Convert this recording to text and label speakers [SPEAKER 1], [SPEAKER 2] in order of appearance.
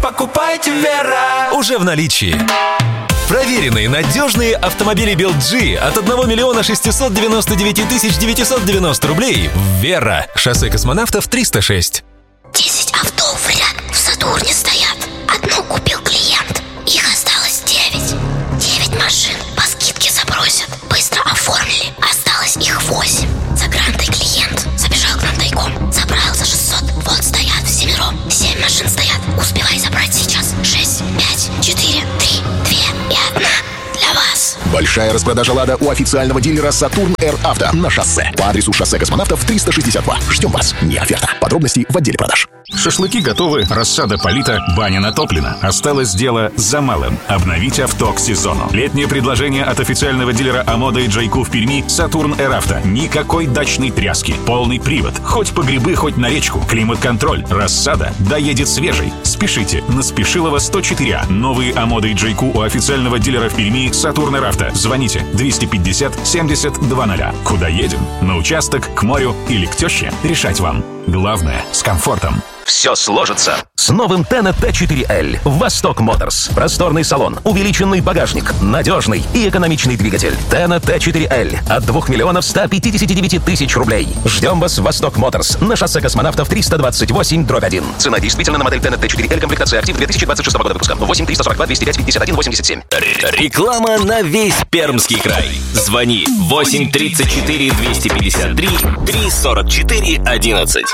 [SPEAKER 1] покупайте Вера.
[SPEAKER 2] Уже в наличии. Проверенные, надежные автомобили BeltG от 1 миллиона 699 тысяч 990 рублей в Вера. Шоссе Космонавтов 306.
[SPEAKER 3] 10 авто в ряд в Сатурне стоят. Одну купил клиент, их осталось 9. 9 машин по скидке забросят. Быстро оформили, осталось их 8. За грантой клиент забежал к нам тайком, забрал за 600. Вот стоят всемиром. 7 машин стоят, успевай забрать сейчас. 6, 5, 4, 3, 2 и 1 для вас.
[SPEAKER 4] Большая распродажа «Лада» у официального дилера «Сатурн Р Авто» на шоссе. По адресу шоссе Космонавтов 362. Ждем вас. Не оферта. Подробности в отделе продаж.
[SPEAKER 5] Шашлыки готовы, рассада полита, баня натоплена. Осталось дело за малым – обновить авто к сезону. Летнее предложение от официального дилера «Амода» и «Джайку» в Перми «Сатурн Р Авто». Никакой дачной тряски, полный привод. Хоть по грибы, хоть на речку. Климат-контроль, рассада, доедет свежий. Спешите, на Спешилова 104А. Новые «Амода» и «Джайку» у официального дилера в Перми «Сатурн Р Авто». Звоните 250 70 20. Куда едем? На участок, к морю или к теще? Решать вам. Главное – с комфортом.
[SPEAKER 6] Все сложится с новым Tena T4L. Восток Моторс. Просторный салон, увеличенный багажник, надежный и экономичный двигатель. Tena T4L от 2 миллионов 159 тысяч рублей. Ждем вас в Восток Моторс на шоссе Космонавтов 328/1. Цена действительно на модель Tena T4L, комплектация «Актив» 2026 года выпуска. 8 342 205 51 87.
[SPEAKER 2] Реклама на весь Пермский край. Звони 8 34 253 344 11.